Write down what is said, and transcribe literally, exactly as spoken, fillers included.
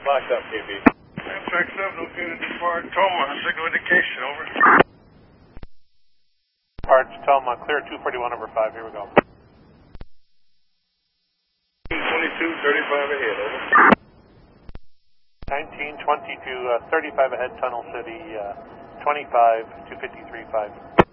locked up, K B. Track seven, located in Far Toma, signal indication, over. Parts Toma, clear two forty-one over five, here we go. twenty-two, thirty-five ahead, over. nineteen twenty-two, uh, thirty-five ahead, Tunnel City, uh, twenty-five, two fifty-three, five.